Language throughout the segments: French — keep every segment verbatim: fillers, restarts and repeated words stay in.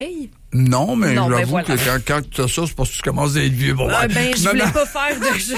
Hey. Non, mais non, j'avoue ben voilà. que quand, quand tu as ça, c'est parce que tu commences à être vieux. Bon, ah, ben, je non, voulais non. pas faire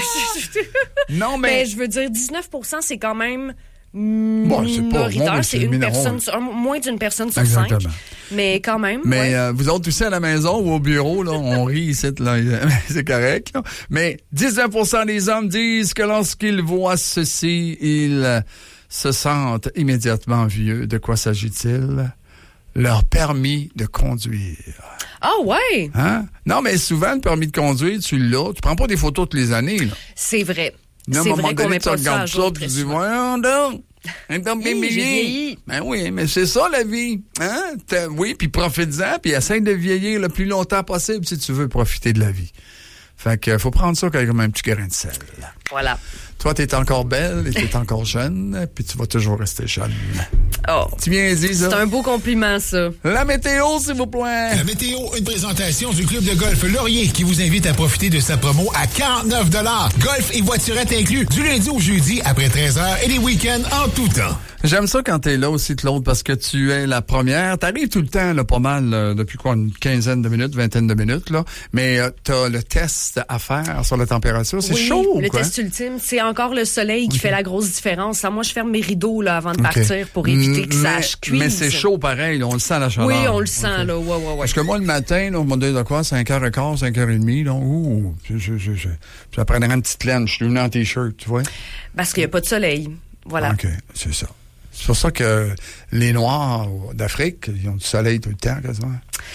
de... non, mais... Ben, je veux dire, dix-neuf pour cent, c'est quand même bon, c'est pas minoritaire. bon, c'est une personne, sur, moins d'une personne sur Exactement. cinq. Mais quand même. Mais ouais. euh, vous autres aussi à la maison ou au bureau, là, on rit ici, là, c'est correct. Là. Mais dix-neuf pour cent des hommes disent que lorsqu'ils voient ceci, ils euh, se sentent immédiatement vieux. De quoi s'agit-il? Leur permis de conduire. Ah ouais? Hein? Non, mais souvent, le permis de conduire, tu l'as. Tu prends pas des photos toutes les années. Là. C'est vrai. Non, c'est à un moment vrai qu'on donné, met tu pas ça à regardes jour ça, très tu dis, souvent. voyons donc. Un permis Hey, j'ai vieilli. vieilli. Ben oui, mais c'est ça la vie. Hein? T'as, oui, puis profite-en, puis essaye de vieillir le plus longtemps possible si tu veux profiter de la vie. Fait que faut prendre ça comme un petit grain de sel. Voilà. Toi, t'es encore belle et t'es encore jeune, puis tu vas toujours rester jeune. Oh. Tu viens dit ça? C'est un beau compliment, ça. La météo, s'il vous plaît. La météo, une présentation du club de golf Laurier qui vous invite à profiter de sa promo à quarante-neuf dollars. Golf et voiturette inclus du lundi au jeudi après treize heures et les week-ends en tout temps. J'aime ça quand t'es là aussi, Claude, parce que tu es la première. T'arrives tout le temps, là, pas mal, euh, depuis quoi, une quinzaine de minutes, vingtaine de minutes, là. Mais euh, t'as le test à faire sur la température. C'est oui, chaud, le quoi? test ultime, c'est encore le soleil qui okay. fait la grosse différence. Là, moi, je ferme mes rideaux là avant de okay. partir pour éviter que ça mais, cuise. Mais c'est chaud pareil, là, on le sent la chaleur. Oui, on le sent, okay. là, ouais, ouais, ouais. Parce que moi, le matin, là, on m'a dit de quoi, cinq heures quinze, cinq heures trente, là, ouh, je, je, je, je, je prendrais une petite laine, je suis venu en t-shirt, tu vois? Parce qu'il n'y a pas de soleil, voilà. OK, c'est ça. C'est pour ça que les Noirs d'Afrique, ils ont du soleil tout le temps, quasiment.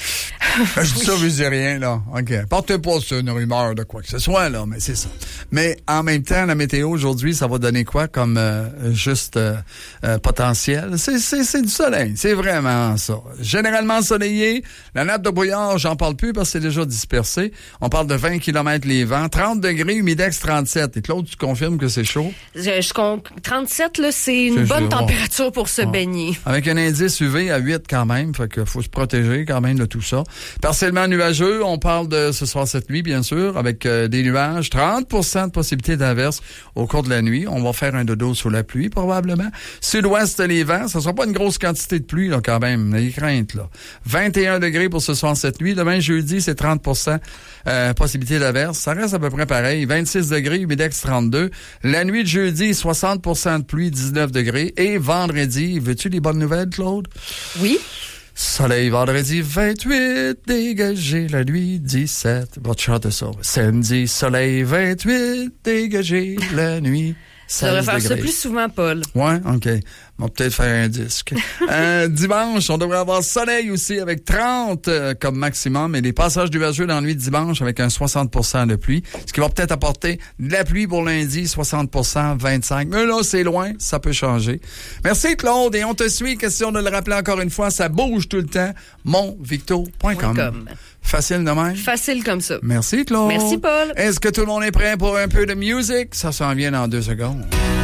Je dis ça, je dis rien, là. OK. Portez pas sur une rumeur de quoi que ce soit, là, mais c'est ça. Mais en même temps, la météo aujourd'hui, ça va donner quoi comme euh, juste euh, euh, potentiel? C'est, c'est, c'est du soleil. C'est vraiment ça. Généralement ensoleillé. La nappe de brouillard, j'en parle plus parce que c'est déjà dispersé. On parle de vingt kilomètres les vents. trente degrés, humidex trente-sept. Et Claude, tu confirmes que c'est chaud? Je, je con... trente-sept, là, c'est une c'est bonne chaud. température pour se Ah. baigner. Avec un indice U V à huit quand même, fait que faut se protéger quand même de tout ça. Partiellement nuageux, on parle de ce soir cette nuit bien sûr, avec euh, des nuages, trente pour cent de possibilité d'averse au cours de la nuit. On va faire un dodo sous la pluie probablement. Sud-ouest les vents, ça sera pas une grosse quantité de pluie là quand même, n'ayez crainte là. vingt et un degrés pour ce soir cette nuit. Demain jeudi c'est trente pour cent euh, possibilité d'averse. Ça reste à peu près pareil. vingt-six degrés, humidex trente-deux. La nuit de jeudi soixante pour cent de pluie, dix-neuf degrés. Et vendredi, veux-tu les bonnes nouvelles Claude? Oui. Soleil vendredi vingt-huit, dégagé la nuit dix-sept. Va te chanter ça. Samedi, soleil vingt-huit, dégagé la nuit Tu devrais faire degrés. ça plus souvent, Paul. Ouais, OK. On va peut-être faire un disque. euh, dimanche, on devrait avoir soleil aussi avec trente euh, comme maximum et des passages nuageux dans la nuit de dimanche avec un soixante pour cent de pluie. Ce qui va peut-être apporter de la pluie pour lundi, soixante pour cent, vingt-cinq. Mais là, c'est loin, ça peut changer. Merci Claude et on te suit. Question de le rappeler encore une fois, ça bouge tout le temps. mon victo point com. Facile de même? Facile comme ça. Merci Claude. Merci Paul. Est-ce que tout le monde est prêt pour un peu de musique? Ça s'en vient dans deux secondes.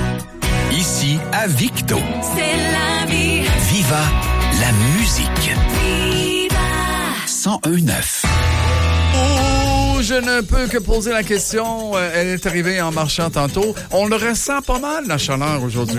Ici, à Victo. C'est la vie. Viva la musique. Viva. cent un neuf. Oh, je ne peux que poser la question. Elle est arrivée en marchant tantôt. On le ressent pas mal, la chaleur aujourd'hui.